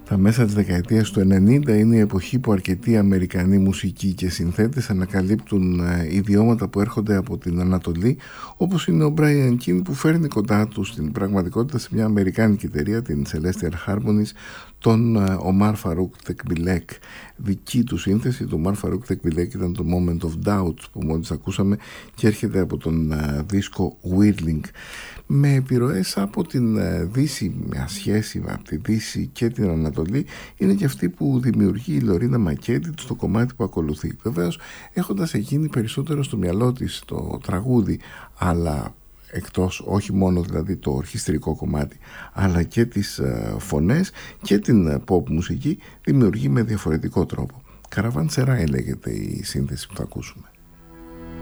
Τα μέσα της δεκαετίας του 90 είναι η εποχή που αρκετοί Αμερικανοί μουσικοί και συνθέτες ανακαλύπτουν ιδιώματα που έρχονται από την Ανατολή, όπως είναι ο Brian Keane, που φέρνει κοντά του στην πραγματικότητα σε μια αμερικάνικη εταιρεία, την Celestial Harmonies, τον Omar Farouk Tekbilek. Δική του σύνθεση του Omar Farouk Tekbilek ήταν το Moment of Doubt που μόλις ακούσαμε και έρχεται από τον δίσκο Whirling. Με επιρροές από την Δύση, με σχέση από τη Δύση και την Ανατολή, είναι και αυτή που δημιουργεί η Λορίνα Μακέντη στο κομμάτι που ακολουθεί. Βεβαίως έχοντας εκείνη περισσότερο στο μυαλό της το τραγούδι, αλλά εκτός όχι μόνο δηλαδή το ορχιστρικό κομμάτι, αλλά και τις φωνές και την pop μουσική, δημιουργεί με διαφορετικό τρόπο. Καραβάνσεράι λέγεται η σύνθεση που θα ακούσουμε.